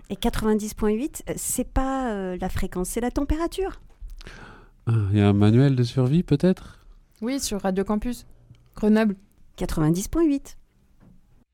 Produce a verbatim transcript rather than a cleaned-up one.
Et quatre-vingt-dix virgule huit, c'est pas euh, la fréquence, c'est la température. Ah, il y a un manuel de survie peut-être ? Oui, sur Radio Campus. Grenoble. quatre-vingt-dix virgule huit.